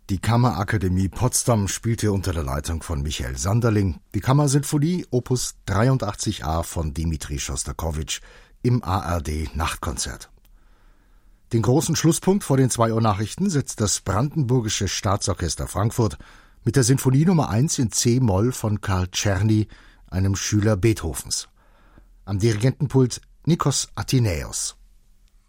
Die Kammerakademie Potsdam spielte unter der Leitung von Michael Sanderling die Kammersinfonie Opus 83a von Dimitri Schostakowitsch im ARD-Nachtkonzert. Den großen Schlusspunkt vor den 2 Uhr Nachrichten setzt das Brandenburgische Staatsorchester Frankfurt mit der Sinfonie Nummer 1 in C-Moll von Karl Czerny, einem Schüler Beethovens. Am Dirigentenpult Nikos Athenäus.